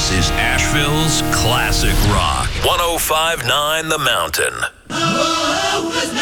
This is Asheville's Classic Rock. 105.9 The Mountain.